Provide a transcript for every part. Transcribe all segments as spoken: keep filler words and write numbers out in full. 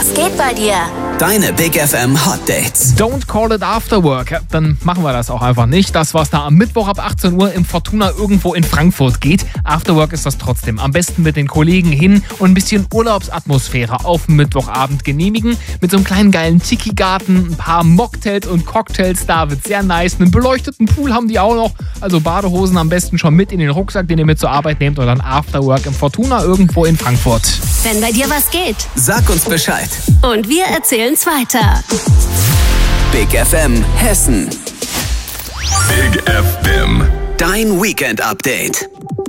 Was geht bei dir? Deine Big F M Hot Dates. Don't call it after work. Dann machen wir das auch einfach nicht. Das, was da am Mittwoch ab achtzehn Uhr im Fortuna irgendwo in Frankfurt geht. After work ist das trotzdem. Am besten mit den Kollegen hin und ein bisschen Urlaubsatmosphäre auf dem Mittwochabend genehmigen. Mit so einem kleinen geilen Tiki-Garten, ein paar Mocktails und Cocktails. Da wird sehr nice. Einen beleuchteten Pool haben die auch noch. Also Badehosen am besten schon mit in den Rucksack, den ihr mit zur Arbeit nehmt. Und dann After work im Fortuna irgendwo in Frankfurt. Wenn bei dir was geht. Sag uns Bescheid. Und wir erzählen's weiter. Big F M Hessen. Big F M. Dein Weekend-Update.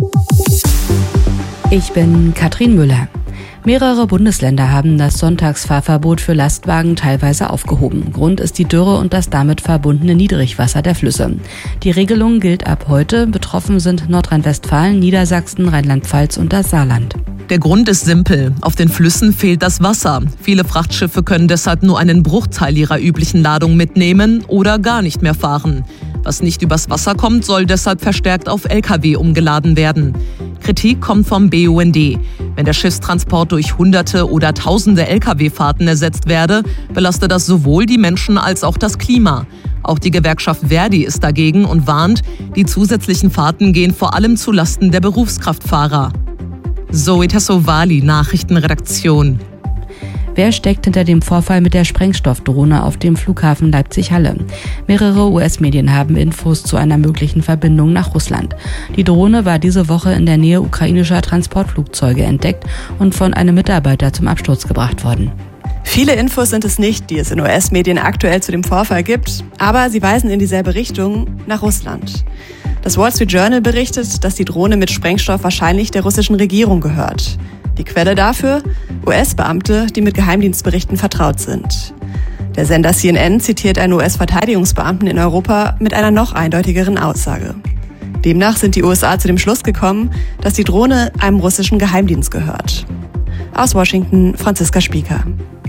Ich bin Katrin Müller. Mehrere Bundesländer haben das Sonntagsfahrverbot für Lastwagen teilweise aufgehoben. Grund ist die Dürre und das damit verbundene Niedrigwasser der Flüsse. Die Regelung gilt ab heute. Betroffen sind Nordrhein-Westfalen, Niedersachsen, Rheinland-Pfalz und das Saarland. Der Grund ist simpel. Auf den Flüssen fehlt das Wasser. Viele Frachtschiffe können deshalb nur einen Bruchteil ihrer üblichen Ladung mitnehmen oder gar nicht mehr fahren. Was nicht übers Wasser kommt, soll deshalb verstärkt auf L K W umgeladen werden. Kritik kommt vom B U N D. Wenn der Schiffstransport durch Hunderte oder Tausende L K W-Fahrten ersetzt werde, belastet das sowohl die Menschen als auch das Klima. Auch die Gewerkschaft Verdi ist dagegen und warnt, die zusätzlichen Fahrten gehen vor allem zulasten der Berufskraftfahrer. Zoe Tassovali, Nachrichtenredaktion. Wer steckt hinter dem Vorfall mit der Sprengstoffdrohne auf dem Flughafen Leipzig-Halle? Mehrere U S-Medien haben Infos zu einer möglichen Verbindung nach Russland. Die Drohne war diese Woche in der Nähe ukrainischer Transportflugzeuge entdeckt und von einem Mitarbeiter zum Absturz gebracht worden. Viele Infos sind es nicht, die es in U S-Medien aktuell zu dem Vorfall gibt, aber sie weisen in dieselbe Richtung, nach Russland. Das Wall Street Journal berichtet, dass die Drohne mit Sprengstoff wahrscheinlich der russischen Regierung gehört. Die Quelle dafür? U S-Beamte, die mit Geheimdienstberichten vertraut sind. Der Sender C N N zitiert einen U S-Verteidigungsbeamten in Europa mit einer noch eindeutigeren Aussage. Demnach sind die U S A zu dem Schluss gekommen, dass die Drohne einem russischen Geheimdienst gehört. Aus Washington, Franziska Spieker.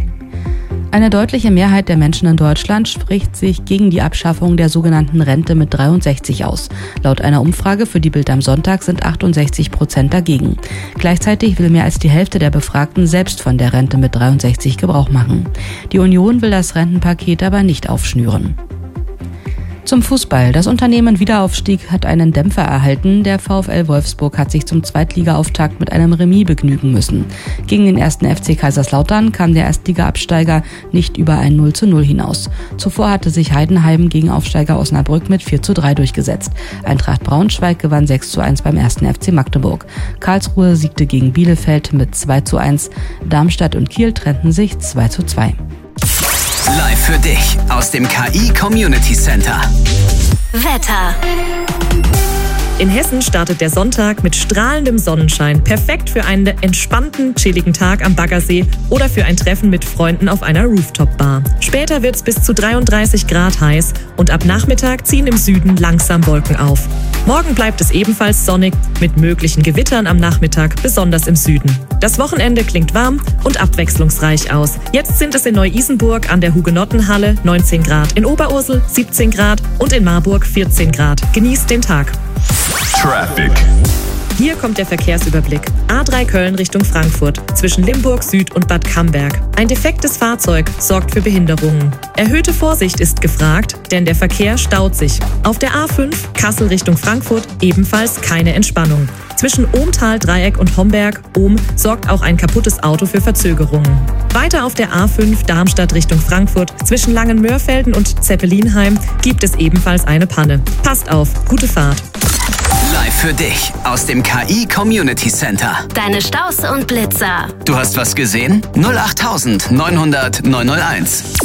Eine deutliche Mehrheit der Menschen in Deutschland spricht sich gegen die Abschaffung der sogenannten Rente mit dreiundsechzig aus. Laut einer Umfrage für die Bild am Sonntag sind achtundsechzig Prozent dagegen. Gleichzeitig will mehr als die Hälfte der Befragten selbst von der Rente mit dreiundsechzig Gebrauch machen. Die Union will das Rentenpaket aber nicht aufschnüren. Zum Fußball. Das Unternehmen Wiederaufstieg hat einen Dämpfer erhalten. Der VfL Wolfsburg hat sich zum Zweitliga-Auftakt mit einem Remis begnügen müssen. Gegen den ersten F C Kaiserslautern kam der Erstliga-Absteiger nicht über ein null zu null hinaus. Zuvor hatte sich Heidenheim gegen Aufsteiger Osnabrück mit vier zu drei durchgesetzt. Eintracht Braunschweig gewann sechs zu eins beim ersten F C Magdeburg. Karlsruhe siegte gegen Bielefeld mit zwei zu eins. Darmstadt und Kiel trennten sich zwei zu zwei. Live für dich aus dem K I Community Center. Wetter. In Hessen startet der Sonntag mit strahlendem Sonnenschein. Perfekt für einen entspannten, chilligen Tag am Baggersee oder für ein Treffen mit Freunden auf einer Rooftop-Bar. Später wird's bis zu dreiunddreißig Grad heiß und ab Nachmittag ziehen im Süden langsam Wolken auf. Morgen bleibt es ebenfalls sonnig mit möglichen Gewittern am Nachmittag, besonders im Süden. Das Wochenende klingt warm und abwechslungsreich aus. Jetzt sind es in Neu-Isenburg an der Hugenottenhalle neunzehn Grad, in Oberursel siebzehn Grad und in Marburg vierzehn Grad. Genießt den Tag. Traffic. Hier kommt der Verkehrsüberblick. A drei Köln Richtung Frankfurt, zwischen Limburg Süd und Bad Camberg. Ein defektes Fahrzeug sorgt für Behinderungen. Erhöhte Vorsicht ist gefragt, denn der Verkehr staut sich. Auf der A fünf Kassel Richtung Frankfurt ebenfalls keine Entspannung. Zwischen Ohmtal-Dreieck und Homberg, Ohm, sorgt auch ein kaputtes Auto für Verzögerungen. Weiter auf der A fünf Darmstadt Richtung Frankfurt, zwischen Langenmörfelden und Zeppelinheim gibt es ebenfalls eine Panne. Passt auf, gute Fahrt. Live für dich aus dem K I Community Center. Deine Staus und Blitzer. Du hast was gesehen? null acht neunhundert neunhunderteins.